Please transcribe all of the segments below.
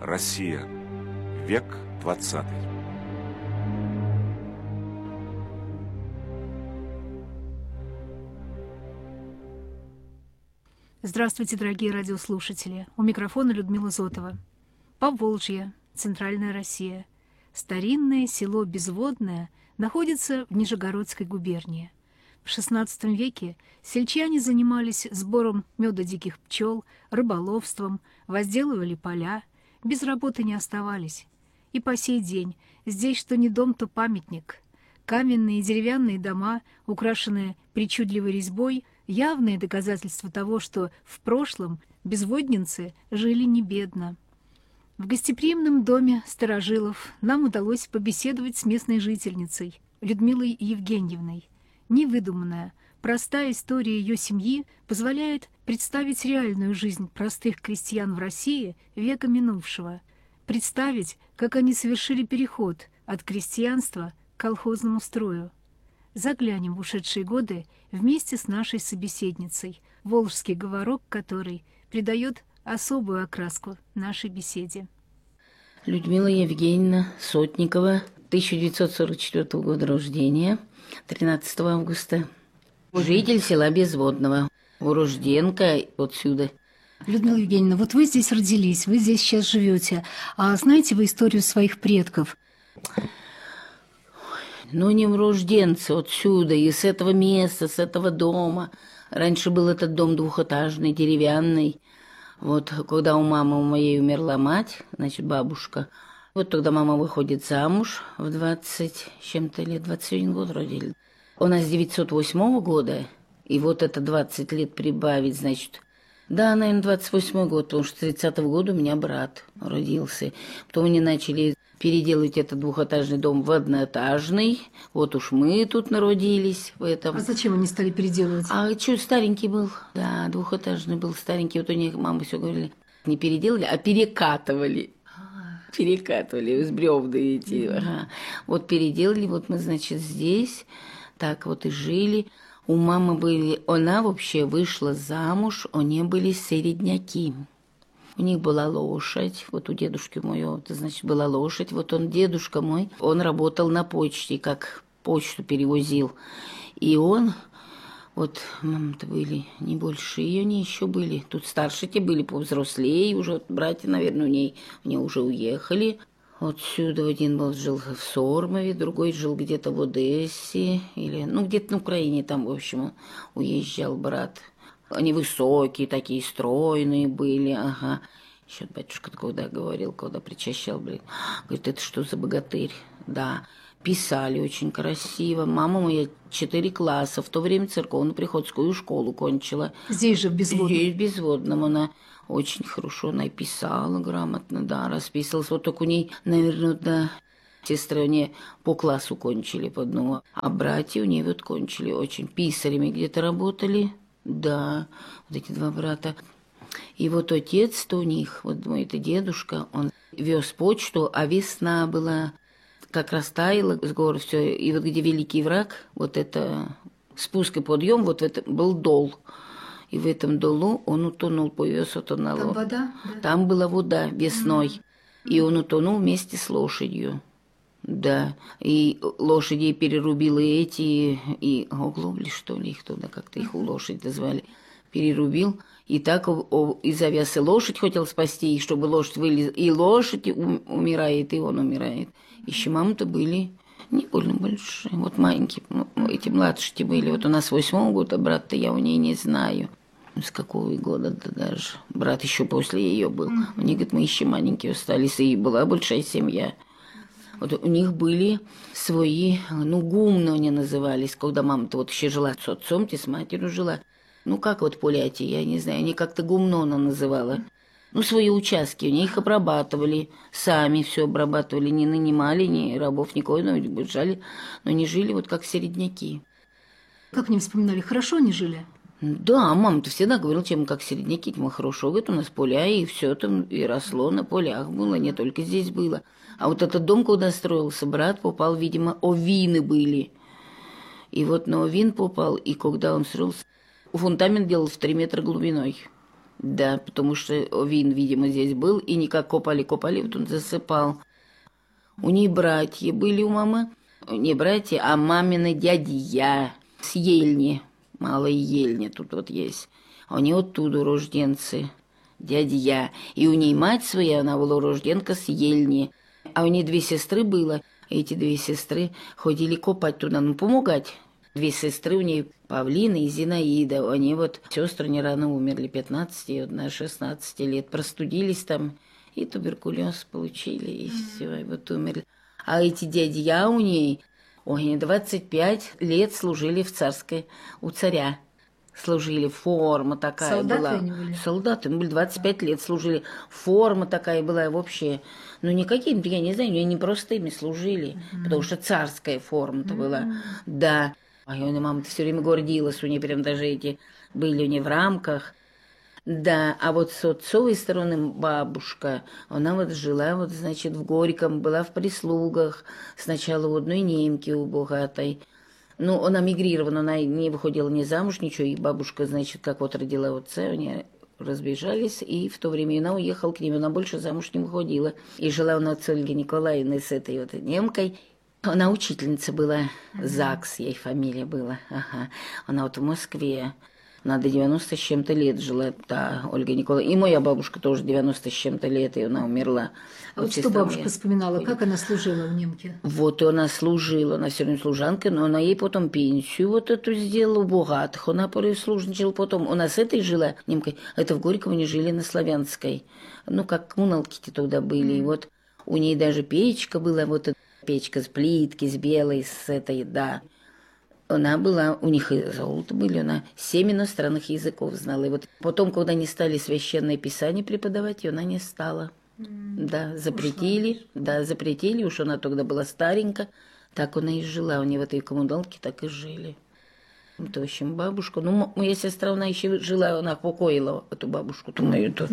Россия. Век 20. Здравствуйте, дорогие радиослушатели. У микрофона Людмила Зотова. Поволжье, Центральная Россия. Старинное село Безводное находится в Нижегородской губернии. В XVI веке сельчане занимались сбором меда диких пчел, рыболовством, возделывали поля, без работы не оставались. И по сей день здесь что ни дом, то памятник. Каменные и деревянные дома, украшенные причудливой резьбой, явное доказательство того, что в прошлом безводненцы жили не бедно. В гостеприимном доме старожилов нам удалось побеседовать с местной жительницей Людмилой Евгеньевной. Невыдуманная, простая история ее семьи позволяет представить реальную жизнь простых крестьян в России века минувшего, представить, как они совершили переход от крестьянства к колхозному строю. Заглянем в ушедшие годы вместе с нашей собеседницей, волжский говорок которой придает особую окраску нашей беседе. Людмила Евгеньевна Сотникова, 1944 года рождения, 13 августа. Житель села Безводного, урожденка отсюда. Людмила Евгеньевна, вот вы здесь родились, вы здесь сейчас живете. А знаете вы историю своих предков? Ну, не урожденцы отсюда, и с этого места, с этого дома. Раньше был этот дом двухэтажный, деревянный. Вот когда у мамы у моей умерла мать, значит, бабушка, вот тогда мама выходит замуж в 20 с чем-то лет, 21 год родили. У нас 908 года, и вот это 20 лет прибавить, значит, да, наверное, 28 год, потому что 30-го года у меня брат родился. Потом они начали переделать этот двухэтажный дом в одноэтажный. Вот уж мы тут народились в этом. А зачем они стали переделывать? А что, старенький был? Да, двухэтажный был старенький. Вот у них мама все говорили, не переделали, а перекатывали. Перекатывали из бревна эти. Ага. Вот переделали, вот мы, значит, здесь. Так вот и жили. У мамы были, она вообще вышла замуж, они были середняки. У них была лошадь, вот у дедушки моего, это значит, была лошадь. Вот он, дедушка мой, он работал на почте, как почту перевозил. И он, вот мамы-то были не больше ее, они еще были. Тут старше те были, повзрослее уже, вот братья, наверное, у нее уже уехали. Отсюда один был жил в Сормове, другой жил где-то в Одессе, или, ну, где-то на Украине, там, в общем, уезжал брат. Они высокие, такие стройные были, ага. Еще батюшка когда говорил, когда причащал, говорит, это что за богатырь? Да, писали очень красиво. Мама моя 4 класса, в то время церковно-приходскую школу кончила. Здесь же, в Безводном? Здесь, в Безводном, она очень хорошо написала, грамотно, да, расписывалась. Вот только у ней, наверное, да, сестры у нее по классу кончили по одному, а братья у нее вот кончили очень. Писарями где-то работали, да, вот эти 2 брата. И вот отец-то у них, вот мой это дедушка, он вез почту, а весна была, как растаяло с гор все, и вот где Великий Враг, вот это спуск и подъем, вот это был дол. И в этом долу он утонул, повез утонул. Там вода? Да? Там была вода весной. И он утонул вместе с лошадью. Да. И лошади перерубили эти, и оглобли, что ли, их туда как-то их у лошади звали. Перерубил. И так и завяз, и лошадь хотел спасти, и чтобы лошадь вылез. И лошадь умирает, и он умирает. Еще мамы-то были не больно большие. Вот маленькие, эти младшие были. Вот у нас 8-го года, брат-то я у ней не знаю. С какого года-то даже. Брат еще после ее был. У них, говорит, мы еще маленькие остались, и была большая семья. Вот у них были свои, ну, гумны они назывались, когда мама-то вот еще жила с отцом, с матерью жила. Ну, как вот поляти, я не знаю, они как-то гумно она называла. Ну, свои участки, у них их обрабатывали, сами все обрабатывали, не нанимали ни рабов, никого, но держали, но не жили вот как середняки. Как они вспоминали, хорошо они жили? Да, мама-то всегда говорила, чем как середняки, мы хорошо, говорит, у нас поля, и все там и росло на полях было, не только здесь было. А вот этот дом, куда строился, брат попал, видимо, овины были. И вот на овин попал, и когда он строился, фундамент делал в 3 метра глубиной. Да, потому что Вин, видимо, здесь был, и никак копали, вот он засыпал. У нее братья были у мамы, не братья, а мамины дядья с Ельни, Малой Ельни тут вот есть. А у нее оттуда урожденцы, дядья. И у ней мать своя, она была урожденка с Ельни. А у нее 2 сестры было. Эти 2 сестры ходили копать туда, ну, помогать. 2 сестры у нее, Павлина и Зинаида. Они вот, сестры не рано умерли, 15 и одна 16 лет. Простудились там, и туберкулез получили, и все, и вот умерли. А эти дядья у ней, они 25 лет служили в царской, у царя. Служили, форма такая Солдаты была. они были? Солдаты, были 25 лет служили. Форма такая была вообще. Ну, не какие-то, я не знаю, они не простыми служили, потому что царская форма-то была. Да. А у мама-то все время гордилась, у нее прям даже эти были у нее в рамках. Да, а вот с отцовой стороны бабушка, она вот жила, вот, значит, в Горьком, была в прислугах. Сначала у одной немки, у богатой. Ну, она мигрировала, она не выходила ни замуж, ничего, и бабушка, значит, как вот родила отца, они разбежались, и в то время она уехала к ним, она больше замуж не выходила. И жила она с Ольгой Николаевной, с этой вот немкой. Она учительница была, ЗАГС ей фамилия была, ага. Она вот в Москве. Она до 90 с чем-то лет жила, да, Ольга Николаевна. И моя бабушка тоже 90 с чем-то лет, и она умерла. А вот что бабушка вспоминала, как она служила в немке? Вот и она служила, она все время служанка, но она ей потом пенсию вот эту сделала, у богатых. Она служничала потом. У нас этой жила немкой, это в Горьком они жили на Славянской. Ну, как коммуналки туда были. И вот у ней даже печка была, вот эта печка с плитки, с белой, с этой, да. Она была, у них и золото были, она 7 иностранных языков знала. И вот потом, когда они стали священное писание преподавать, ее она не стала. Да, запретили, уж она тогда была старенькая. Так она и жила, у нее в этой коммуналке так и жили. Вот, в общем, бабушка, ну, моя сестра, она еще жила, она покоила эту бабушку, ту мою, ту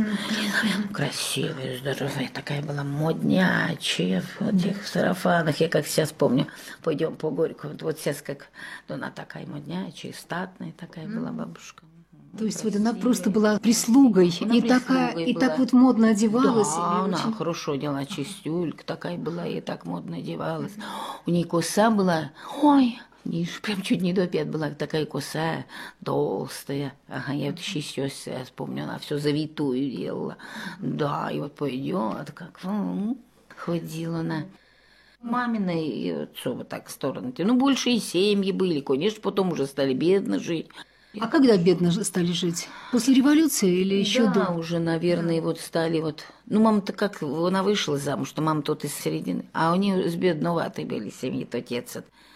красивая, здоровая, такая была моднячая в этих сарафанах, я как сейчас помню, пойдем по Горькому, вот сейчас как, ну, она такая моднячая, статная такая была бабушка. То есть вот она просто была прислугой, Она и, прислугой и была. так вот модно одевалась. Да, и она очень- хорошо делала, чистюлька такая была, и так модно одевалась. У нее коса была, ой, прям чуть не до пят была такая коса, толстая. Ага, я вот еще сейчас помню, она все завитую делала. Да, и вот пойдет, как ходила она. Мамина и отцова так стороны. Ну, больше и семьи были, конечно, потом уже стали бедно жить. А когда бедно стали жить? После революции или еще Да, до? уже, наверное, вот стали вот... Ну, мама-то как, она вышла замуж, что мама тут из середины. А у нее с бедноватой были семьи, то отец.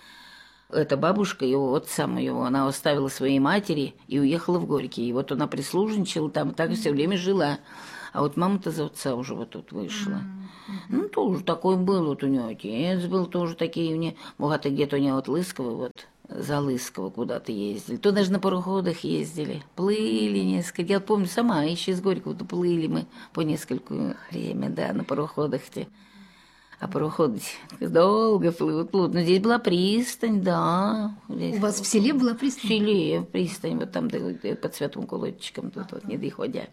Эта бабушка, его отца моего, она оставила своей матери и уехала в Горький. И вот она прислужничала там, так все время жила. А вот мама-то за отца уже вот тут вышла. Ну, тоже такой был вот у нее отец, был тоже такие у нее... Богатый где-то у нее от Лысково вот... За Лысково куда-то ездили. То даже на пароходах ездили. Плыли несколько. Я помню, сама еще из Горького плыли мы по несколько время, да, на пароходах-то. А пароходы долго плывут. Но здесь была пристань, да. Здесь У вас в селе была в пристань? селе пристань, вот там под Святым Колодчиком, тут вот не доходя.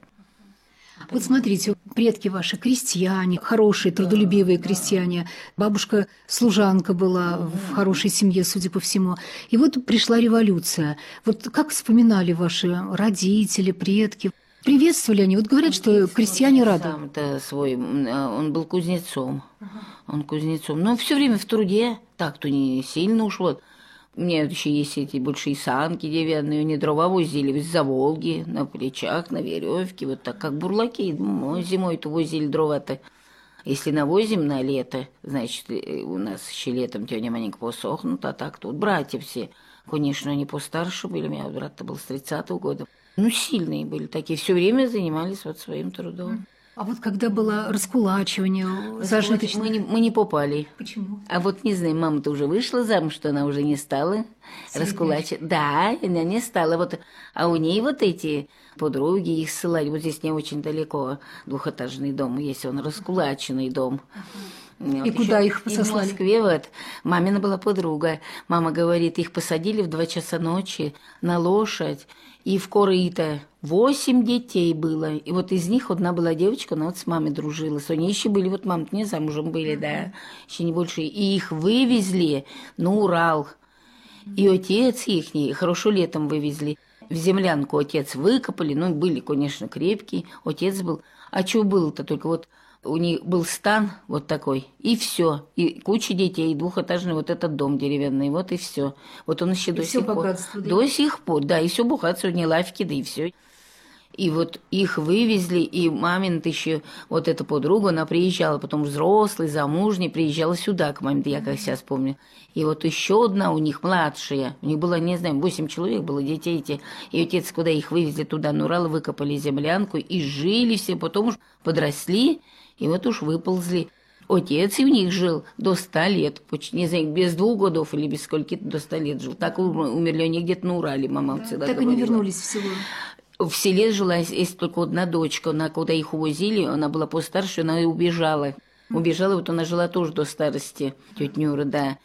Вот смотрите, предки ваши крестьяне, хорошие, трудолюбивые крестьяне. Бабушка служанка была в хорошей семье, судя по всему. И вот пришла революция. Вот как вспоминали ваши родители, предки? Приветствовали они? Вот говорят, что крестьяне рады. Сам-то свой, он был кузнецом. Он кузнецом. Но все время в труде. Так-то не сильно уж вот. У меня еще есть эти большие санки деревянные, они дрова возили из-за Волги, на плечах, на веревке, вот так, как бурлаки. Зимой-то возили дрова-то. Если навозим на лето, значит, у нас еще летом тёня маленько посохнут, а так тут братья все. Конечно, они постарше были, у меня брат-то был с 30-го года. Ну, сильные были такие, все время занимались вот своим трудом. А вот когда было раскулачивание, зажиточное... Мы не попали. Почему? А вот не знаю, мама-то уже вышла замуж, что она уже не стала раскулачивать. Да, она не стала. Вот, а у ней вот эти подруги их ссылали. Вот здесь не очень далеко двухэтажный дом, есть он раскулаченный дом. И куда их И в сослали? Москве вот мамина была подруга. Мама говорит, их посадили в 2 часа ночи на лошадь, и в корыто 8 детей было. И вот из них одна была девочка, она вот с мамой дружила. Они еще были, вот мама не замужем были, да, еще не больше. И их вывезли на Урал. И отец ихний, хорошо летом вывезли. В землянку отец выкопали, ну, были, конечно, крепкие. Отец был. А что было-то? Только вот у них был стан вот такой, и все. И куча детей, двухэтажный вот этот дом деревянный, вот и все. Вот он еще до сих пор. Богатство, да? До сих пор, да, и все богатство, не лавки, да и все. И вот их вывезли, и мамин еще, вот эта подруга, она приезжала, потом взрослый, замужний, приезжала сюда к маме, я как сейчас помню. И вот еще одна у них младшая, у них было, не знаю, 8 человек было, детей эти. И отец, куда их вывезли туда, на Урал, выкопали землянку, и жили все, потом уж подросли, и вот уж выползли. Отец и у них жил до 100 лет, не знаю, без 2 годов или без скольки-то до 100 лет жил. Так умерли они где-то на Урале, мама всегда Так говорила. и не вернулись в село. В селе жила, есть только одна дочка, она, когда их увозили, она была постарше, она и убежала. Убежала, вот она жила тоже до старости, тетя Нюра, да.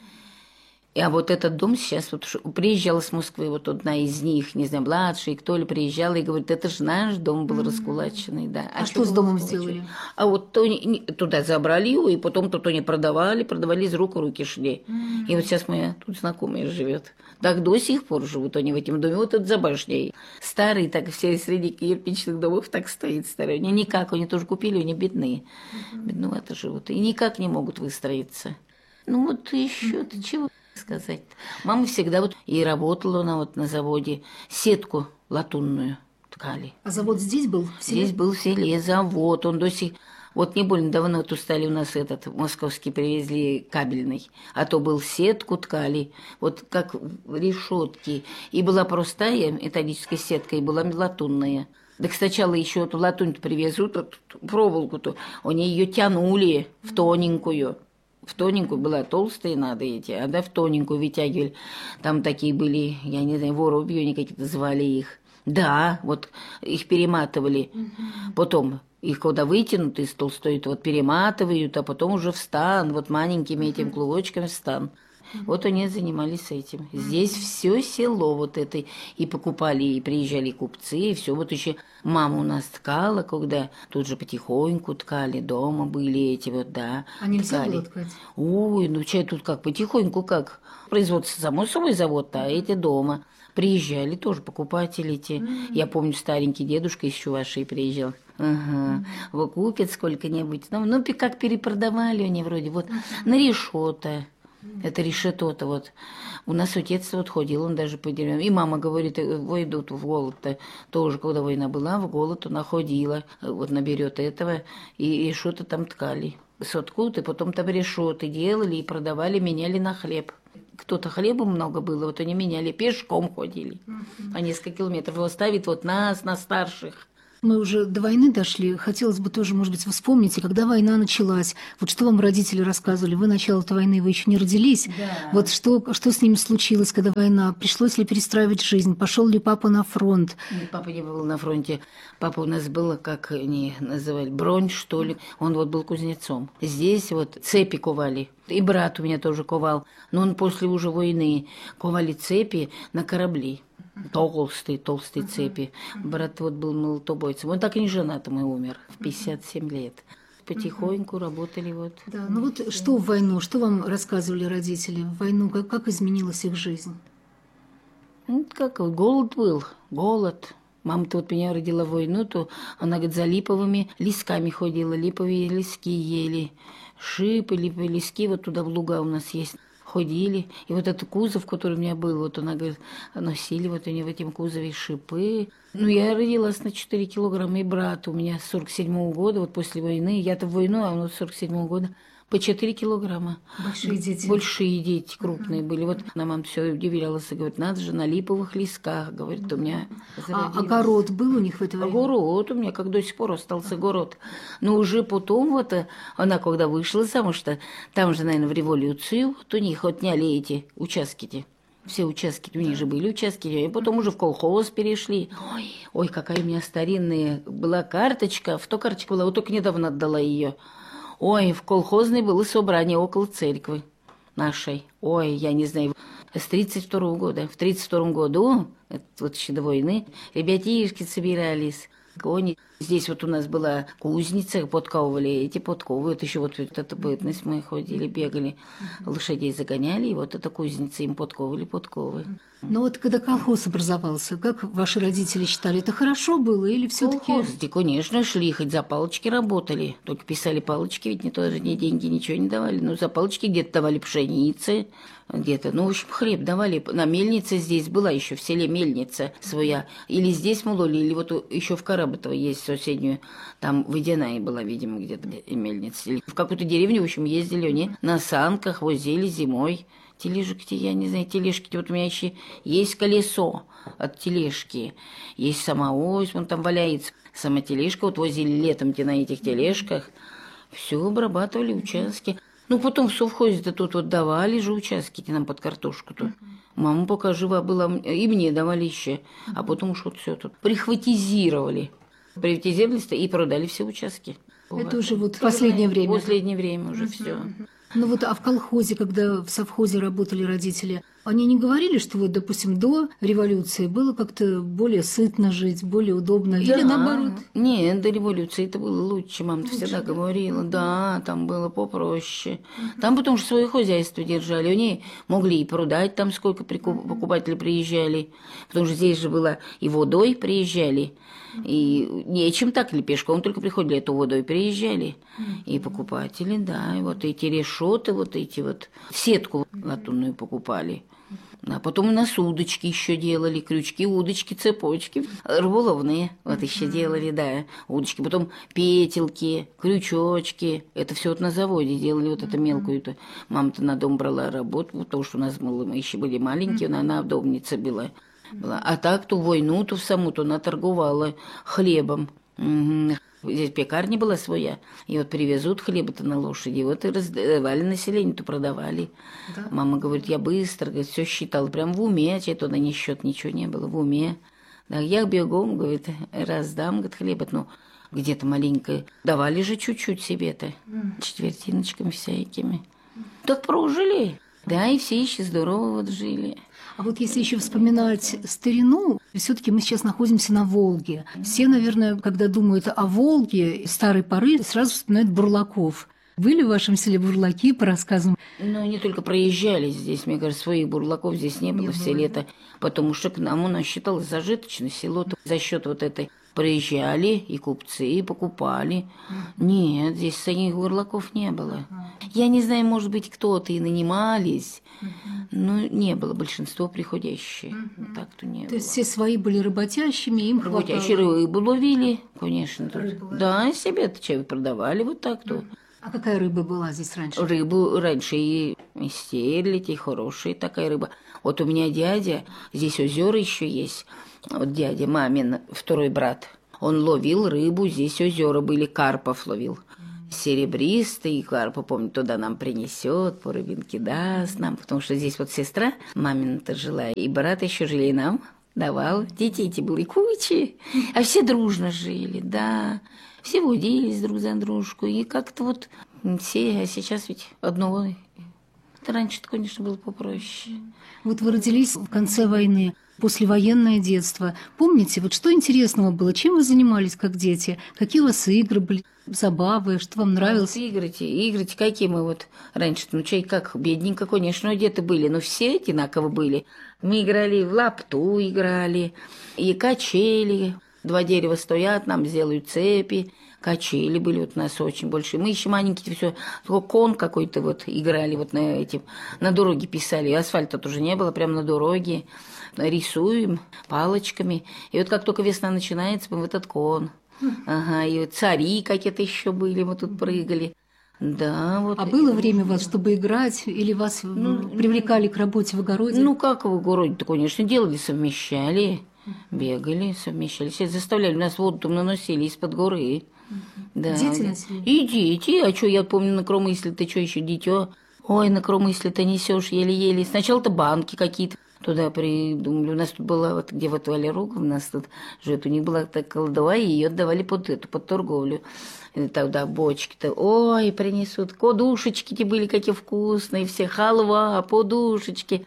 А вот этот дом сейчас, вот приезжала с Москвы, вот одна из них, не знаю, младшая, кто ли приезжала и говорит, это же наш дом был раскулаченный, да. А что с домом сделали? А вот туда забрали его, и потом то не продавали из рук в руки шли. И вот сейчас моя тут знакомая живет. Так до сих пор живут они в этом доме, вот это за башней. Старый, так все среди кирпичных домов так стоит старый. Они никак, они тоже купили, они бедные. Бедновато живут. И никак не могут выстроиться. Ну вот еще ты чего сказать. Мама всегда вот и работала она вот на заводе, сетку латунную ткали. А завод здесь был? В селе? Здесь был в селе завод, он до сих... Вот не больно давно тут стали у нас этот московский привезли кабельный, а то был сетку ткали, вот как решетки. И была простая металлическая сетка, и была латунная. Так сначала еще эту латунь привезут, проволоку-то, они ее тянули в тоненькую. В тоненькую была толстая, надо эти, а да в тоненькую вытягивали. Там такие были, я не знаю, воробьи они какие-то звали их. Да, вот их перематывали. Потом их когда вытянут из толстой, вот перематывают, а потом уже в стан, вот маленькими этим клубочками в стан. Вот они занимались этим. Здесь все село вот это. И покупали, и приезжали купцы, и все. Вот еще мама у нас ткала, когда тут же потихоньку ткали, дома были эти вот, да. А нельзя ткали. было ткать? Ой, ну чай тут как, потихоньку как. Производство само собой завод, а эти дома. Приезжали тоже покупатели эти. Я помню, старенький дедушка из Чувашии приезжал. Ага. Вот купят сколько-нибудь. Ну, как перепродавали они вроде. Вот на решето. Это решето-то вот. У нас отец вот ходил, он даже по деревьям. И мама говорит, войдут в голод-то. Тоже, когда война была, в голод она ходила. Вот наберет этого, и решето там ткали. Соткут, и потом там решеты делали и продавали, меняли на хлеб. Кто-то хлеба много было, вот они меняли, пешком ходили. А несколько километров оставит вот нас, на старших. Мы уже до войны дошли. Хотелось бы тоже, может быть, вы вспомните, когда война началась. Вот что вам родители рассказывали? Вы начало этой войны, вы еще не родились. Да. Вот что с ними случилось, когда война? Пришлось ли перестраивать жизнь? Пошел ли папа на фронт? Нет, папа не был на фронте. Папа у нас был, как они называли, бронь, что ли. Он вот был кузнецом. Здесь вот цепи ковали. И брат у меня тоже ковал. Но он после уже войны ковали цепи на корабли. Толстые цепи. Брат вот был молотобойцем. Он так и не женатым и умер в 57 лет. Потихоньку работали вот. Да, ну вот что в войну, что вам рассказывали родители? В войну как изменилась их жизнь? Ну, как голод был, голод. Мама-то вот меня родила в войну, то она, говорит, за липовыми лесками ходила, липовые лески ели. Шипы, липовые лески, вот туда в луга у нас есть. Ходили. И вот этот кузов, который у меня был, вот она говорит, носили вот они в этом кузове шипы. Ну, я родилась на 4 килограмма, и брат у меня с 47-го года, вот после войны, я-то в войну, а он с 47-го года, по 4 килограмма. Большие дети. Большие дети, крупные были. Вот она мама все удивлялась и говорит, надо же на липовых лесках, говорит, у меня А огород был у них в это время? Огород у меня, как до сих пор остался огород. Но уже потом вот она, когда вышла замуж, что там же, наверное, в революцию, вот у них отняли эти участки-то. Все участки, у них же были участки, и потом уже в колхоз перешли. Ой, какая у меня старинная была карточка, в то карточка была, вот только недавно отдала ее. Ой, в колхозной было собрание около церкви нашей. Ой, я не знаю, с 32-го года. В 32-м году, это вот еще до войны, ребятишки собирались. Кони. Здесь вот у нас была кузница, подковывали эти подковы. Вот еще вот эта бытность мы ходили, бегали, лошадей загоняли, и вот эта кузница им подковывали подковы. Но вот когда колхоз образовался, как ваши родители считали, это хорошо было или все-таки? Колхозы, конечно, шли, хоть за палочки работали. Только писали палочки, ведь не тоже ни деньги, ничего не давали. Но за палочки где-то давали пшеницы, где-то, ну, в общем, хлеб давали. На мельнице здесь была еще в селе мельница своя. Или здесь мололи, или вот еще в Карабатово есть соседнюю. Там водяная была, видимо, где-то мельница. Или в какую-то деревню, в общем, ездили они на санках, возили зимой. Тележки, я не знаю, тележки, вот у меня еще есть колесо от тележки, есть сама ось, вон там валяется, сама тележка, вот возили летом на этих тележках, все обрабатывали участки. Ну, потом в совхозе-то тут вот давали же участки нам под картошку-то. Мама пока жива была, и мне давали еще, а потом уж вот все тут приватизировали. Приватизировали и продали все участки. Это уже вот в последнее время? В последнее время уже все. Ну вот, а в колхозе, когда в совхозе работали родители, они не говорили, что вот, допустим, до революции было как-то более сытно жить, более удобно, или наоборот? Нет, до революции это было лучше, мама-то всегда говорила, да, там было попроще. Там потому что свое хозяйство держали, они могли и продать там, сколько покупатели приезжали, потому что здесь же было и водой приезжали, и нечем так ли пешком только приходили, эту водой приезжали, и покупатели, да, и вот эти решеты, вот эти вот, сетку латунную покупали. А потом у нас удочки еще делали, крючки, удочки, цепочки, рыболовные, вот еще делали, да, удочки. Потом петелки, крючочки, это все вот на заводе делали, вот это мелкую-то. Мама-то на дом брала работу, потому что у нас мы еще были маленькие, она домница была. А так, то в войну, то в саму, то она торговала хлебом. Здесь пекарня была своя, и вот привезут хлеба-то на лошади, вот и раздавали населению, то продавали. Да? Мама говорит, я быстро, говорит, все считала, прям в уме, а туда не счет, ничего не было, в уме. Да, я бегом, говорит, раздам, говорит, хлеба, ну, где-то маленько, давали же чуть-чуть себе-то, четвертиночками всякими. Так прожили, да, и все еще здорово вот жили. А вот если еще вспоминать старину, все-таки мы сейчас находимся на Волге. Все, наверное, когда думают о Волге, старой поры, сразу вспоминают бурлаков. Были в вашем селе бурлаки, по рассказам? Ну, они только проезжали здесь, мне кажется, своих бурлаков здесь не было все лето, потому что к нам у нас считалось зажиточное село, за счет вот этой проезжали и купцы, и покупали. Нет, здесь самих бурлаков не было. Я не знаю, может быть, кто-то и нанимались, но не было большинство приходящие. Так-то не было. То есть все свои были работящими, им работящие рыбу ловили, конечно. Да, себе-то чай продавали вот так-то. А какая рыба была здесь раньше? Рыбу раньше и стерлить, и хорошая такая рыба. Вот у меня дядя, здесь озера еще есть. Вот дядя, мамин второй брат, он ловил рыбу, здесь озера были, карпов ловил. Серебристый карпа, помню, туда нам принесет, по рыбинке даст нам, потому что здесь вот сестра мамина-то жила, и брат еще жили, и нам давал. Детей-то было кучи, а все дружно жили, да. Все водились друг за дружку, и как-то вот все, а сейчас ведь одного. Это раньше-то, конечно, было попроще. Вот вы родились в конце войны, послевоенное детство. Помните, вот что интересного было? Чем вы занимались как дети? Какие у вас игры были, забавы, что вам нравилось? Игры какие мы вот раньше-то, ну чай как, бедненько, конечно, где-то были, но все одинаково были. Мы играли в лапту, играли, и качели. 2 дерева стоят, нам сделают цепи. Качели были вот у нас очень большие. Мы еще маленькие, все, кон какой-то вот играли вот на этим, на дороге писали. Асфальта тоже не было, прямо на дороге. Рисуем палочками. И вот как только весна начинается, мы в этот кон. Ага, и вот цари какие-то еще были, мы тут прыгали. Да, вот. А было время у вас, чтобы играть, или вас привлекали к работе в огороде? Ну, как в огороде-то, конечно, делали, совмещали. Бегали, совмещались, заставляли, нас воду там наносили из-под горы. Да. Дети носили? И дети, а что, я помню, на Кромысле, ты что еще, дитё? Ой, на Кромысле ты несешь еле-еле. Сначала-то банки какие-то туда придумали. У нас тут была, вот где вот Валя Рогова у нас тут живет, у них была такая кладовая, и ее отдавали под торговлю. И тогда бочки-то, ой, принесут, подушечки-то были какие вкусные, все халва, подушечки,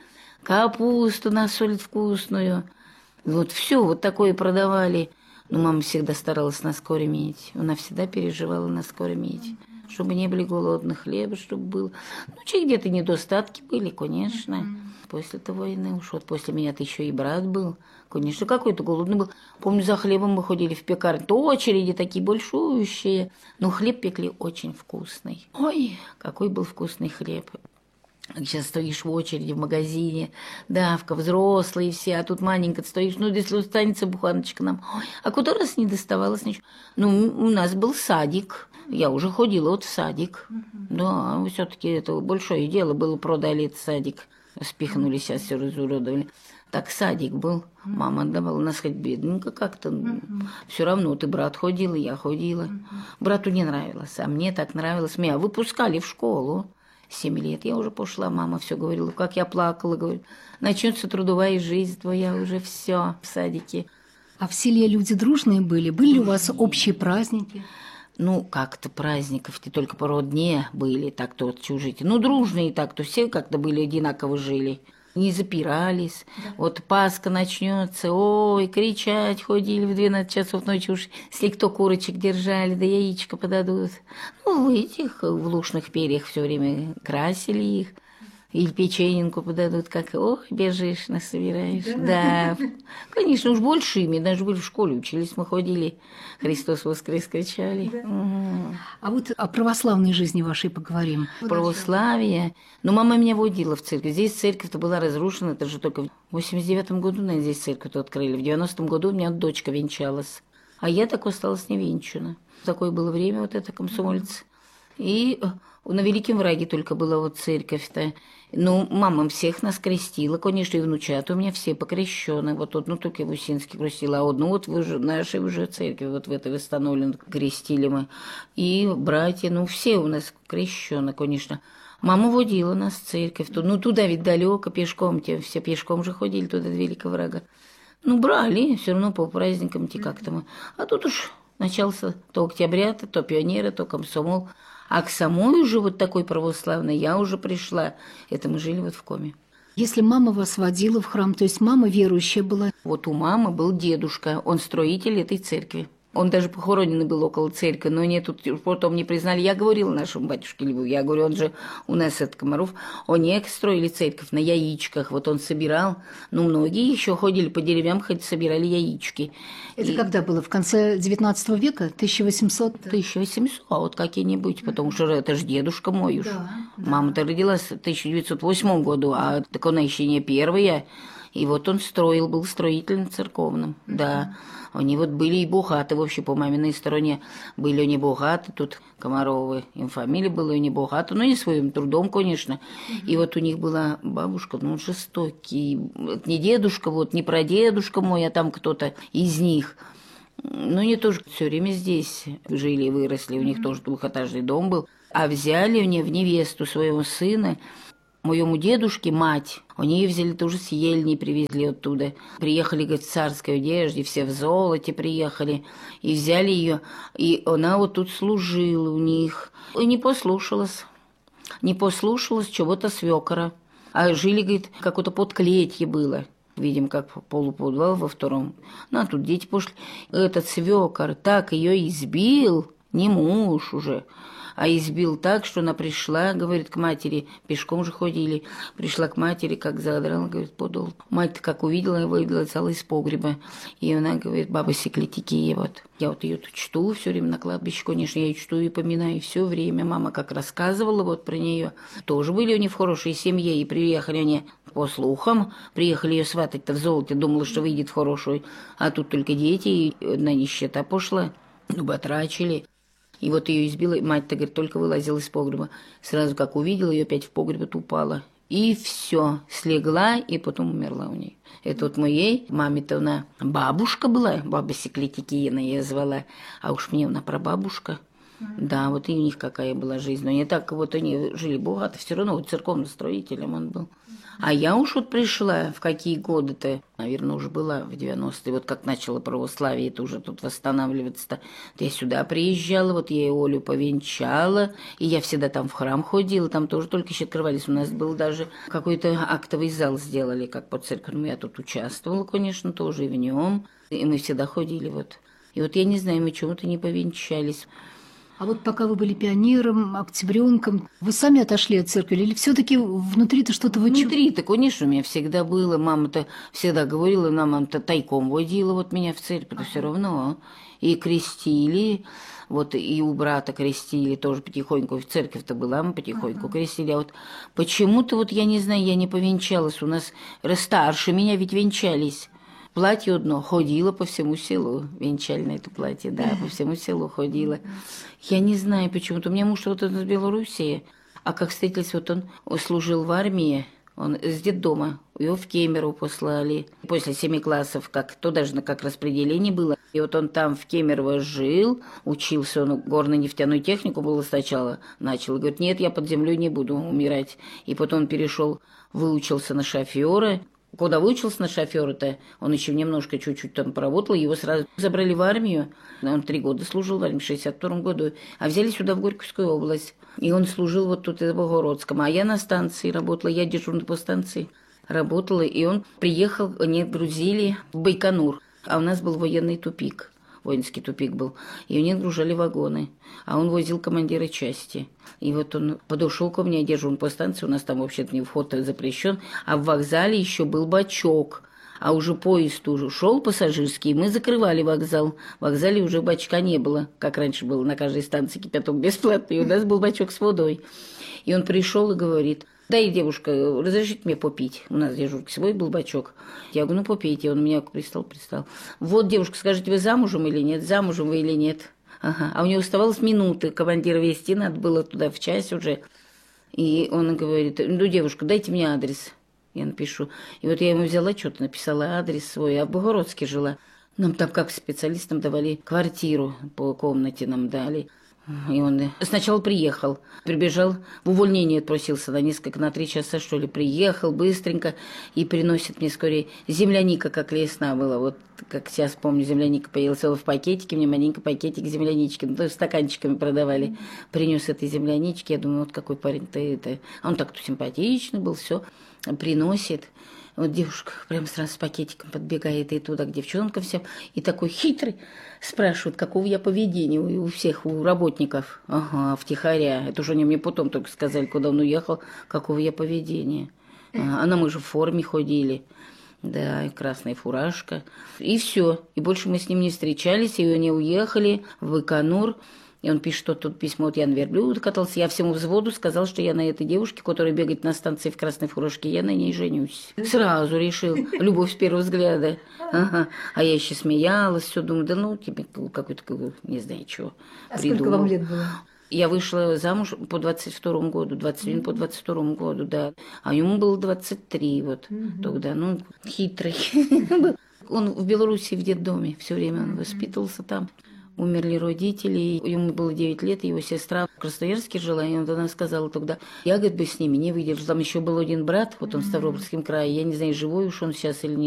капусту насолят вкусную. Вот все вот такое продавали. Но мама всегда старалась нас кормить. Она всегда переживала нас кормить. Чтобы не были голодных, хлеба, чтобы был. Ну, где-то недостатки были, конечно. После той войны уж. Вот после меня-то еще и брат был. Конечно, какой-то голодный был. Помню, за хлебом мы ходили в пекарню. То очереди такие большущие. Но хлеб пекли очень вкусный. Ой, какой был вкусный хлеб. Сейчас стоишь в очереди в магазине, давка, взрослые все, а тут маленько стоишь, ну, если останется буханочка нам. Ой, а куда раз не доставалось ничего? Ну, у нас был садик, я уже ходила вот в садик. Да, все-таки это большое дело было, продали этот садик, спихнули, сейчас все разуродовали. Так садик был, мама отдавала нас хоть бедненько как-то, все равно ты брат ходил, и я ходила. Брату не нравилось, а мне так нравилось. Меня выпускали в школу. 7 лет я уже пошла, мама все говорила, как я плакала, говорит, начнется трудовая жизнь твоя, уже все в садике. А в селе люди дружные были? Были ли у вас общие праздники? Ну, как-то праздников-то только по родне были, так-то вот чужите. Ну, дружные так-то, все как-то были одинаково жили. Не запирались. Да. Вот Пасха начнется, ой, кричать ходили в 12 часов ночи уж, если кто курочек держали, да яичко подадут. Ну, в этих, в лушных перьях все время красили их. Или печеньку подадут, как, ох, бежишь, насобираешь. Да. Конечно, уж большими, даже были в школе учились, мы ходили, Христос воскрес кричали. Да. Угу. А вот о православной жизни вашей поговорим. Православие. Ну, мама меня водила в церковь. Здесь церковь-то была разрушена, это же только в 89-м году, наверное, здесь церковь-то открыли. В 90-м году у меня дочка венчалась. А я так осталась невенчана. Такое было время, вот это комсомольцы. И на Великом Враге только была вот церковь-то. Ну, мама всех нас крестила, конечно, и внучата у меня все покрещены. Вот одну только в Усинске крестила, а одну вот в нашей уже церкви, вот в этой восстановленной крестили мы. И братья, ну, все у нас крещены, конечно. Мама водила нас в церковь. Ну, туда ведь далеко, пешком, те все пешком же ходили туда до Великого Врага. Ну, брали, все равно по праздникам-то как-то мы. А тут уж начался то октября, то пионеры, то комсомол. А к самой уже вот такой православной я уже пришла. Это мы жили вот в Коме. Если мама вас водила в храм, то есть мама верующая была? Вот у мамы был дедушка, он строитель этой церкви. Он даже похороненный был около церкви, но нет, тут потом не признали. Я говорила нашему батюшке Льву, я говорю, он же у нас от Комаров, они строили церковь на яичках, вот он собирал, ну, многие еще ходили по деревьям, хоть собирали яички. Это когда было? В конце 19 века? 1800? 1800, а вот какие-нибудь, потому что это же дедушка мой уж. Да. Мама-то родилась в 1908 году, а так она еще не первая. И вот он строил, был строителем церковным, да. Они вот были и богаты, вообще по маминой стороне были они богаты, тут Комаровы, им фамилия была, они богаты, но не своим трудом, конечно. И вот у них была бабушка, ну, жестокий, не дедушка, вот, не прадедушка мой, а там кто-то из них. Ну, они тоже все время здесь жили и выросли, у них тоже двухэтажный дом был. А взяли мне в невесту своего сына, моему дедушке мать, они ее взяли тоже с Ельни, привезли оттуда. Приехали, говорит, в царской одежде, все в золоте приехали, и взяли ее, и она вот тут служила у них. И не послушалась чего-то свекора. А жили, говорит, какое-то подклетье было. Видим, как полуподвал во втором. Ну, а тут дети пошли. Этот свекор так ее избил, не муж уже, а избил так, что она пришла, говорит, к матери, пешком же ходили, пришла к матери, как задрала, говорит, подол. Мать-то как увидела его, вылезала из погреба, и она говорит, баба Секлетикия, вот. Я вот ее тут чту все время на кладбище, конечно, я ее чту и поминаю все время. Мама как рассказывала вот про нее. Тоже были они в хорошей семье, и приехали они по слухам, приехали ее сватать-то в золоте, думала, что выйдет в хорошую, а тут только дети, и одна нищета пошла, ну, батрачили. И вот ее избила, мать-то, говорит, только вылазила из погреба. Сразу как увидела, ее опять в погребе упала. И все, слегла, и потом умерла у нее. Это вот моей маме-то она бабушка была, баба Секлетикия она ее звала, а уж мне она прабабушка. Да, вот и у них какая была жизнь. Но не так, вот они жили богато, все равно вот церковным строителем он был. А я уж вот пришла в какие годы-то, наверное, уже была в 90-е, вот как начало православие это уже тут восстанавливаться-то. Я сюда приезжала, вот я и Олю повенчала, и я всегда там в храм ходила, там тоже только еще открывались. У нас был даже какой-то актовый зал сделали, как под церковью. Я тут участвовала, конечно, тоже и в нем. И мы всегда ходили вот. И вот я не знаю, мы чему-то не повенчались. А вот пока вы были пионером, октябренком, вы сами отошли от церкви или все-таки внутри-то что-то вы Внутри-то, конечно, у меня всегда было. Мама-то всегда говорила, мама-то тайком водила вот меня в церковь, все равно. И крестили, вот и у брата крестили тоже потихоньку. В церковь-то была, мы потихоньку крестили. А вот почему-то, вот я не знаю, я не повенчалась. У нас старше меня ведь венчались. Платье одно, ходила по всему селу, венчальное это платье, да, по всему селу ходила. Я не знаю почему-то, у меня муж вот из Белоруссии, а как встретились, вот он служил в армии, он с детдома, его в Кемерово послали. После 7 классов, как то даже как распределение было. И вот он там в Кемерово жил, учился, он горно-нефтяную технику было сначала начал. И говорит, нет, я под землей не буду умирать. И потом он перешел, выучился на шофера. Куда выучился на шофера-то, он еще немножко чуть-чуть там поработал, его сразу забрали в армию. Он 3 года служил в армии, в 1962 году, а взяли сюда в Горьковскую область. И он служил вот тут в Богородском, а я на станции работала, я дежурная по станции работала, и он приехал, они грузили в Байконур, а у нас был военный тупик. Воинский тупик был, и у них гружали вагоны, а он возил командира части. И вот он подошел ко мне, дежурный по станции, у нас там вообще-то не вход запрещен, а в вокзале еще был бачок, а уже поезд уже шел пассажирский, и мы закрывали вокзал. В вокзале уже бачка не было, как раньше было на каждой станции кипяток бесплатный, и у нас был бачок с водой. И он пришел и говорит, дай, девушка, разрешите мне попить. У нас дежурка свой был бачок. Я говорю, ну попейте. Он меня пристал. Вот, девушка, скажите, вы замужем или нет? Замужем вы или нет? Ага. А у него оставалось минуты. Командира везти надо было туда в час уже. И он говорит, ну, девушка, дайте мне адрес. Я напишу. И вот я ему взяла, что-то написала адрес свой. А в Богородске жила. Нам там как специалистам давали квартиру по комнате нам дали. И он сначала приехал, прибежал, в увольнение отпросился на 3 часа, что ли, приехал быстренько и приносит мне скорее земляника, как лесна была, вот как сейчас помню, земляника появилась в пакетике, мне маленький пакетик землянички, ну, то есть стаканчиками продавали, принес этой землянички, я думаю, вот какой парень-то это, а он так-то симпатичный был, все приносит. Вот девушка прям сразу с пакетиком подбегает и туда к девчонкам всем. И такой хитрый спрашивает, какого я поведения у всех, у работников. Ага, втихаря. Это уже они мне потом только сказали, куда он уехал, какого я поведения. А мы же в форме ходили. Да, и красная фуражка. И все. И больше мы с ним не встречались, и они уехали в Байконур. И он пишет, что тут письмо, вот я на верблюде катался, я всему взводу сказал, что я на этой девушке, которая бегает на станции в красной фуражке, я на ней женюсь. Сразу решил, любовь с первого взгляда. Ага. А я еще смеялась, все думаю, да ну, тебе какой-то, не знаю, чего придумал. Сколько вам лет было? Я вышла замуж по 22 году, 21 по 22 году, да. А ему было 23 вот тогда, ну, хитрый. Он в Беларуси в детдоме, все время он воспитывался там. Умерли родители, ему было 9 лет, его сестра в Красноярске жила, и она сказала тогда, я, говорит, бы с ними не выдержу. Там еще был один брат, вот он в Ставропольском крае, я не знаю, живой уж он сейчас или нет.